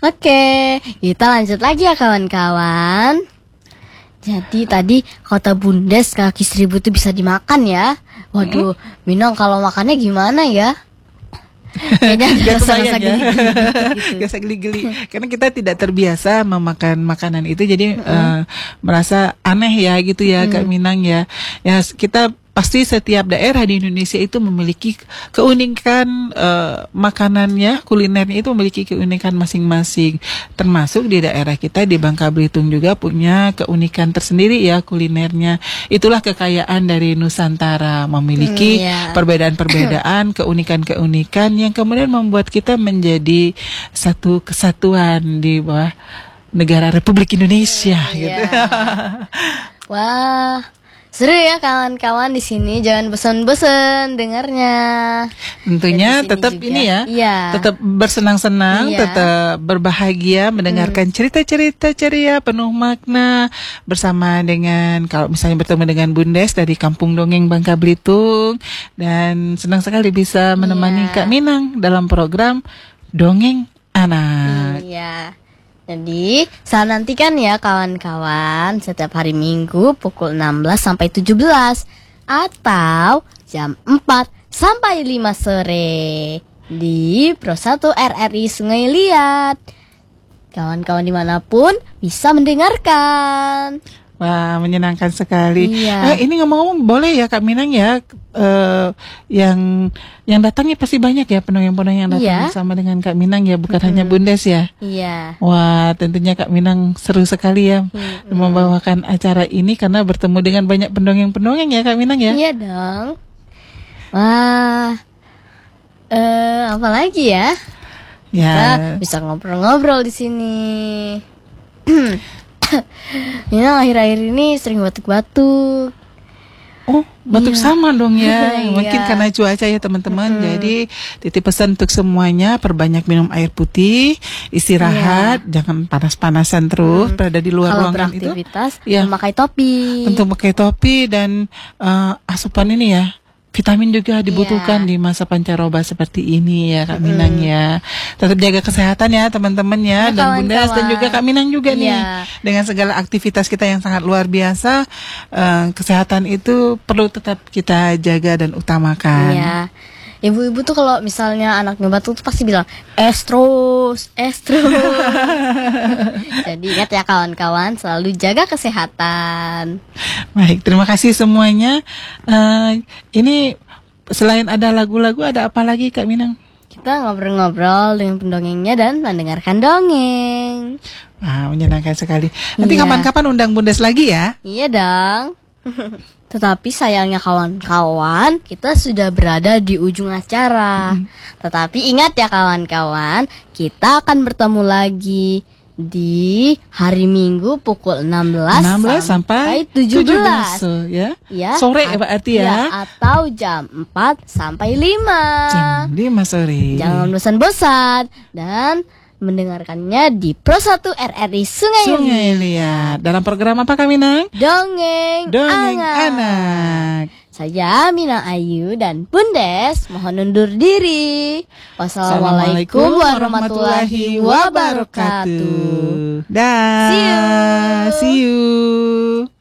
Oke, kita lanjut lagi ya kawan-kawan. Jadi tadi kota Bundes kaki 1000 itu bisa dimakan ya. Waduh, Minang kalau makannya gimana ya? Kayaknya ada rasa-rasa geli-geli gitu. Rasa geli-geli. Karena kita tidak terbiasa memakan makanan itu, jadi merasa aneh ya gitu ya Kak Minang ya. Ya kita pasti setiap daerah di Indonesia itu memiliki keunikan makanannya, kulinernya itu memiliki keunikan masing-masing. Termasuk di daerah kita di Bangka Belitung juga punya keunikan tersendiri ya kulinernya. Itulah kekayaan dari Nusantara, memiliki perbedaan-perbedaan, keunikan-keunikan yang kemudian membuat kita menjadi satu kesatuan di bawah negara Republik Indonesia gitu. Wah, seru ya kawan-kawan di sini. Jangan bosan-bosan dengarnya. Tentunya tetap ini ya, tetap bersenang-senang, tetap berbahagia mendengarkan cerita-cerita ceria penuh makna bersama dengan, kalau misalnya bertemu dengan Bundes dari Kampung Dongeng Bangka Belitung, dan senang sekali bisa menemani Kak Minang dalam program Dongeng Anak. Jadi, saya nantikan ya kawan-kawan setiap hari Minggu pukul 16 sampai 17 atau jam 4 sampai 5 sore di Pro 1 RRI Sungai Liat. Kawan-kawan dimanapun bisa mendengarkan. Wah, menyenangkan sekali. Ini ngomong-ngomong, boleh ya Kak Minang ya, yang datangnya pasti banyak ya, pendongeng-pendongeng yang datang bersama dengan Kak Minang ya, bukan hanya Bundes ya. Wah, tentunya Kak Minang seru sekali ya membawakan acara ini karena bertemu dengan banyak pendongeng-pendongeng ya Kak Minang ya. Iya dong. Wah, apa lagi ya? Kita bisa ngobrol-ngobrol di sini. Minang akhir-akhir ini sering batuk-batuk. Oh, batuk sama dong ya. Mungkin karena cuaca ya teman-teman. Jadi titip pesan untuk semuanya, perbanyak minum air putih, istirahat, jangan panas-panasan terus berada di luar ruangan itu. Kalau beraktivitas, memakai topi. Untuk memakai topi dan asupan ini ya. Vitamin juga dibutuhkan di masa pancaroba seperti ini ya Kak Minang ya. Tetap jaga kesehatan ya teman-teman ya, dan Bundes dan juga Kak Minang juga nih. Dengan segala aktivitas kita yang sangat luar biasa, kesehatan itu perlu tetap kita jaga dan utamakan. Ibu-ibu tuh kalau misalnya anaknya batuk tuh pasti bilang estros. Jadi ingat ya kawan-kawan, selalu jaga kesehatan. Baik, terima kasih semuanya. Ini selain ada lagu-lagu, ada apa lagi Kak Minang? Kita ngobrol-ngobrol dengan pendongengnya dan mendengarkan dongeng. Wah, menyenangkan sekali. Nanti kapan-kapan undang Bundes lagi ya? Iya dong. Tetapi sayangnya kawan-kawan, kita sudah berada di ujung acara. Tetapi ingat ya kawan-kawan, kita akan bertemu lagi di hari Minggu pukul 16 sampai 17 ya? Sore berarti ya? Atau jam 4 sampai 5. Jam 5 sore. Jangan bosan-bosan dan mendengarkannya di Pro 1 RRI Sungai Liat. Dalam program apa Kak Minang? Dongeng Anak. Saya Minang Ayu dan Bundes mohon undur diri. Wassalamualaikum warahmatullahi wabarakatuh. See you.